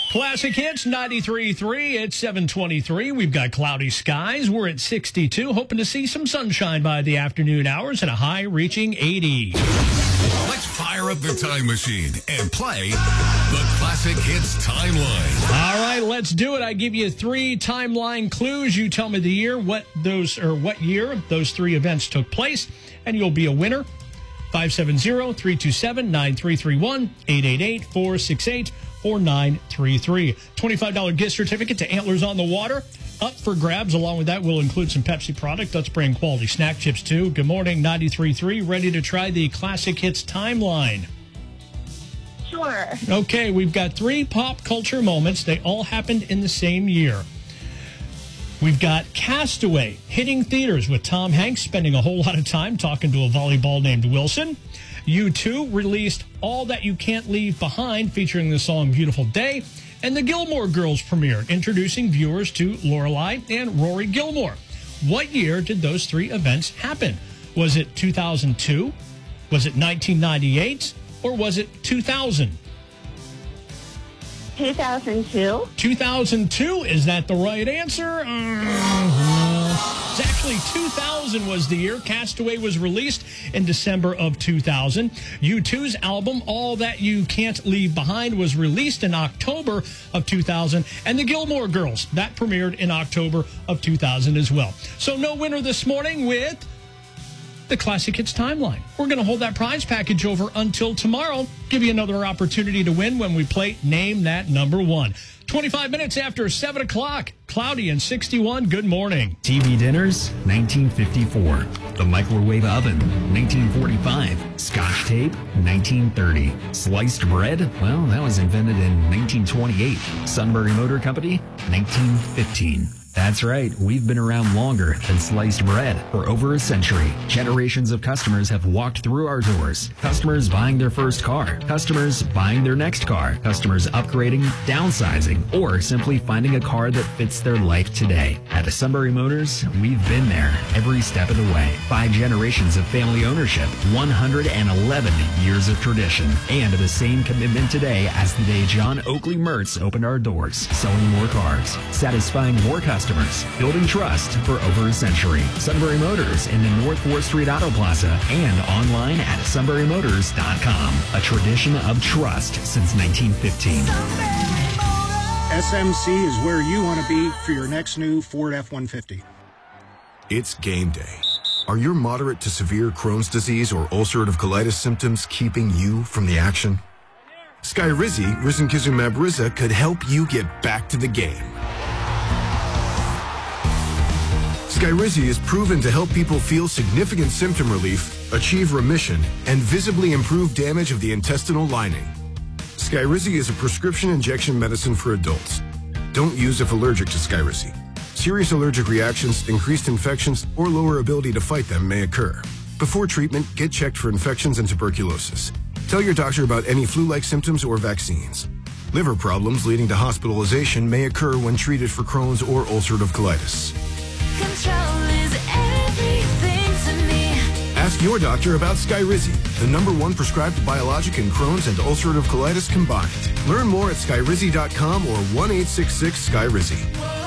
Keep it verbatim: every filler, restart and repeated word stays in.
Classic Hits ninety-three point three. It's seven twenty-three. We've got cloudy skies. We're at sixty-two. Hoping to see some sunshine by the afternoon hours and a high reaching eighty. Let's fire up the time machine and play the Classic Hits timeline. All right, let's do it. I give you three timeline clues. You tell me the year, what those or what year those three events took place, and you'll be a winner. five seven zero, three two seven, nine three three one, eight eight eight, four six eight, four nine three three. twenty-five dollars gift certificate to Antlers on the Water up for grabs. Along with that, we'll include some Pepsi product. Let's bring quality snack chips too. Good morning, ninety-three point three. Ready to try the Classic Hits timeline? Sure. Okay, we've got three pop culture moments. They all happened in the same year. We've got Castaway hitting theaters with Tom Hanks spending a whole lot of time talking to a volleyball named Wilson. U two released All That You Can't Leave Behind, featuring the song Beautiful Day. And the Gilmore Girls premiered, introducing viewers to Lorelai and Rory Gilmore. What year did those three events happen? Was it two thousand two? Was it nineteen ninety-eight? Or was it two thousand? two thousand two. two thousand two, is that the right answer? Uh, it's actually two thousand was the year. Castaway was released in December of two thousand. U two's album, All That You Can't Leave Behind, was released in October of two thousand. And the Gilmore Girls, that premiered in October of two thousand as well. So no winner this morning with the Classic Hits timeline. We're going to hold that prize package over until tomorrow. Give you another opportunity to win when we play Name That Number One. twenty-five minutes after seven o'clock. Cloudy and sixty-one. Good morning. T V dinners, nineteen fifty-four. The microwave oven, nineteen forty-five. Scotch tape, nineteen thirty. Sliced bread, well, that was invented in nineteen twenty-eight. Sunbury Motor Company, nineteen fifteen. That's right, we've been around longer than sliced bread. For over a century, generations of customers have walked through our doors. Customers buying their first car, customers buying their next car, customers upgrading, downsizing, or simply finding a car that fits their life today. At Sunbury Motors, we've been there every step of the way. Five generations of family ownership, one hundred eleven years of tradition, and the same commitment today as the day John Oakley Mertz opened our doors, selling more cars, satisfying more customers. Customers, building trust for over a century. Sunbury Motors in the North fourth Street Auto Plaza and online at sunbury motors dot com. A tradition of trust since nineteen fifteen. S M C is where you want to be for your next new Ford F one fifty. It's game day. Are your moderate to severe Crohn's disease or ulcerative colitis symptoms keeping you from the action? Skyrizi, risankizumab Riza, could help you get back to the game. Skyrizi is proven to help people feel significant symptom relief, achieve remission, and visibly improve damage of the intestinal lining. Skyrizi is a prescription injection medicine for adults. Don't use if allergic to Skyrizi. Serious allergic reactions, increased infections, or lower ability to fight them may occur. Before treatment, get checked for infections and tuberculosis. Tell your doctor about any flu-like symptoms or vaccines. Liver problems leading to hospitalization may occur when treated for Crohn's or ulcerative colitis. Control is everything to me. Ask your doctor about Skyrizi, the number one prescribed biologic in Crohn's and ulcerative colitis combined. Learn more at skyrizi dot com or one eight six six Skyrizi.